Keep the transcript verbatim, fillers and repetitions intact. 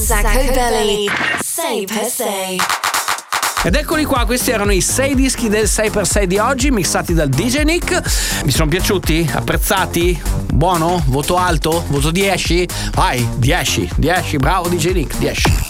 Sacco Belly, sei per sei. Ed eccoli qua, questi erano i sei dischi del sei per sei di oggi, mixati dal D J Nick. Vi sono piaciuti? Apprezzati? Buono? Voto alto? Voto dieci? Vai, dieci, dieci, bravo D J Nick, dieci.